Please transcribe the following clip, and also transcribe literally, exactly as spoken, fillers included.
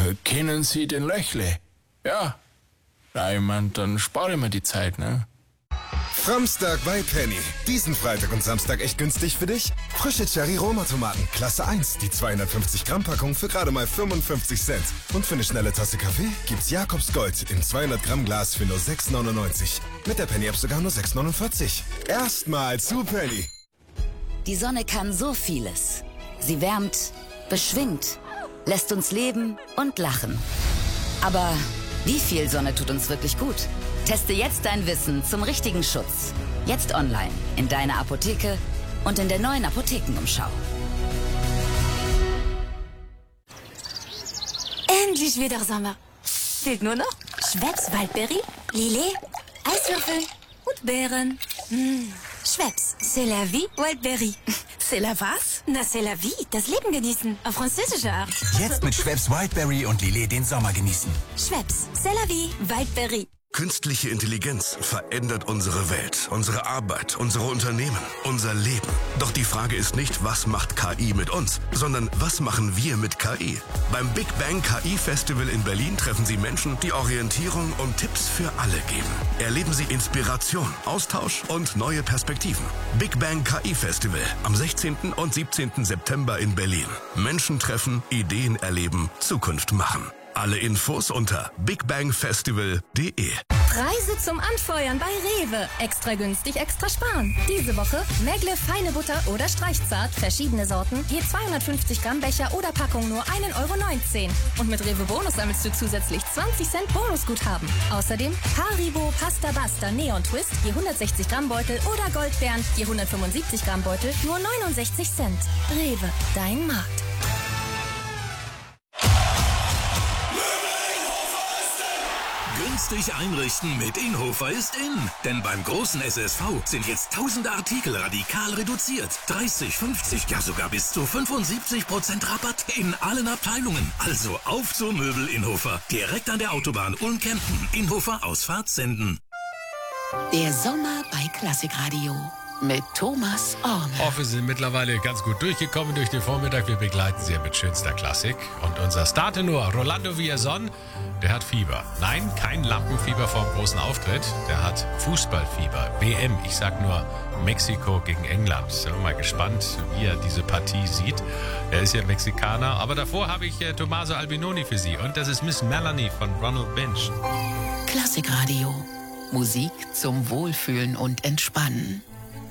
Äh, kennen Sie den Löchle? Ja. Ja, ich mein, dann spare ich mir die Zeit, ne? Framstag bei Penny. Diesen Freitag und Samstag echt günstig für dich? Frische Cherry-Roma-Tomaten, Klasse eins, die zweihundertfünfzig Gramm Packung für gerade mal fünfundfünfzig Cent. Und für eine schnelle Tasse Kaffee gibt's Jakobs Gold im zweihundert Gramm Glas für nur sechs neunundneunzig. Mit der Penny-App sogar nur sechs neunundvierzig. Erstmal zu Penny. Die Sonne kann so vieles. Sie wärmt, beschwingt, lässt uns leben und lachen. Aber wie viel Sonne tut uns wirklich gut? Teste jetzt dein Wissen zum richtigen Schutz. Jetzt online, in deiner Apotheke und in der neuen Apothekenumschau. Endlich wieder Sommer. Fehlt nur noch Schweppes Waldberry, Lillet, Eiswürfel und Beeren. Mmh. Schweppes, c'est la vie, Wildberry. C'est la was? Na, c'est la vie, das Leben genießen. Auf französische Art. Jetzt mit Schweppes Wildberry und Lillet den Sommer genießen. Schweppes, c'est la vie, Wildberry. Künstliche Intelligenz verändert unsere Welt, unsere Arbeit, unsere Unternehmen, unser Leben. Doch die Frage ist nicht, was macht K I mit uns, sondern was machen wir mit K I? Beim Big Bang K I Festival in Berlin treffen Sie Menschen, die Orientierung und Tipps für alle geben. Erleben Sie Inspiration, Austausch und neue Perspektiven. Big Bang K I Festival am sechzehnten und siebzehnten September in Berlin. Menschen treffen, Ideen erleben, Zukunft machen. Alle Infos unter bigbangfestival punkt de. Preise zum Anfeuern bei Rewe. Extra günstig, extra sparen. Diese Woche Megle feine Butter oder Streichzart, verschiedene Sorten, je zweihundertfünfzig Gramm Becher oder Packung nur ein Euro neunzehn. Und mit Rewe Bonus sammelst du zusätzlich zwanzig Cent Bonusguthaben. Außerdem Haribo Pasta Basta Neon Twist, je hundertsechzig Gramm Beutel oder Goldbeeren, je hundertfünfundsiebzig Gramm Beutel, nur neunundsechzig Cent. Rewe, dein Markt. Günstig einrichten mit Inhofer ist in. Denn beim großen S S V sind jetzt tausende Artikel radikal reduziert. dreißig, fünfzig, ja sogar bis zu fünfundsiebzig Prozent Rabatt in allen Abteilungen. Also auf zur Möbel Inhofer. Direkt an der Autobahn Ulm-Kempten. Inhofer Ausfahrt senden. Der Sommer bei Klassikradio. Mit Thomas Orne. Oh, wir sind mittlerweile ganz gut durchgekommen durch den Vormittag. Wir begleiten Sie mit schönster Klassik. Und unser Startenor, Rolando Villazón, der hat Fieber. Nein, kein Lampenfieber vor dem großen Auftritt. Der hat Fußballfieber. W M, ich sag nur Mexiko gegen England. Sind wir mal gespannt, wie er diese Partie sieht. Er ist ja Mexikaner. Aber davor habe ich äh, Tommaso Albinoni für Sie. Und das ist Miss Melanie von Ronald Bench. Klassikradio. Musik zum Wohlfühlen und Entspannen.